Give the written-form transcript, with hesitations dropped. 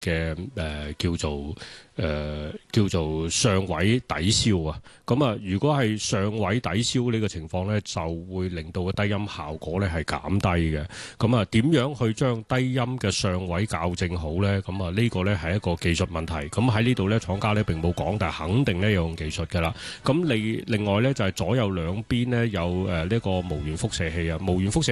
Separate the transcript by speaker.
Speaker 1: 叫做上位抵消啊。咁啊，如果係上位抵消呢個情況咧，就會令到個低音效果咧係減低嘅。咁啊，點樣去將低音嘅上位校正好咧？咁啊，呢個咧係一個技術問題。咁喺呢度咧，廠家咧並冇講，但係肯定咧有用技術㗎啦。咁另外咧就係左右兩邊咧有呢個無源輻射器啊，無源輻射